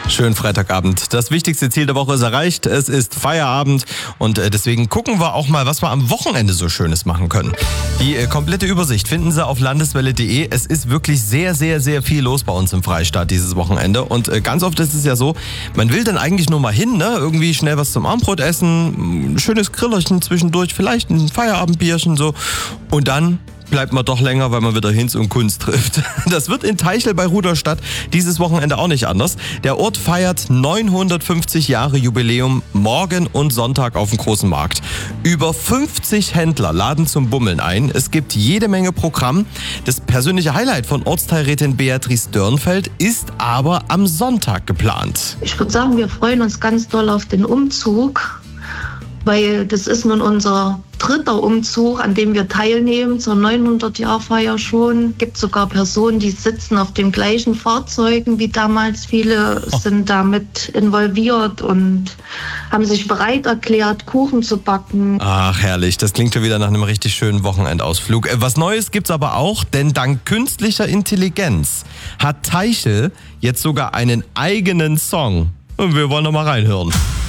Schönen Freitagabend. Das wichtigste Ziel der Woche ist erreicht. Es ist Feierabend und deswegen gucken wir auch mal, was wir am Wochenende so Schönes machen können. Die komplette Übersicht finden Sie auf landeswelle.de. Es ist wirklich sehr, sehr, sehr viel los bei uns im Freistaat dieses Wochenende und ganz oft ist es ja so, man will dann eigentlich nur mal hin, ne? Irgendwie schnell was zum Abendbrot essen, ein schönes Grillerchen zwischendurch, vielleicht ein Feierabendbierchen so und dann bleibt man doch länger, weil man wieder Hinz und Kunz trifft. Das wird in Teichel bei Rudolstadt dieses Wochenende auch nicht anders. Der Ort feiert 950 Jahre Jubiläum morgen und Sonntag auf dem großen Markt. Über 50 Händler laden zum Bummeln ein. Es gibt jede Menge Programm. Das persönliche Highlight von Ortsteilrätin Beatrice Dörnfeld ist aber am Sonntag geplant. Ich würde sagen, wir freuen uns ganz doll auf den Umzug, weil das ist nun unser 3. Umzug, an dem wir teilnehmen, zur 900-Jahr-Feier schon. Es gibt sogar Personen, die sitzen auf den gleichen Fahrzeugen wie damals. Viele sind damit involviert und haben sich bereit erklärt, Kuchen zu backen. Ach, herrlich. Das klingt schon wieder nach einem richtig schönen Wochenendausflug. Was Neues gibt's aber auch, denn dank künstlicher Intelligenz hat Teichel jetzt sogar einen eigenen Song. Und wir wollen noch mal reinhören.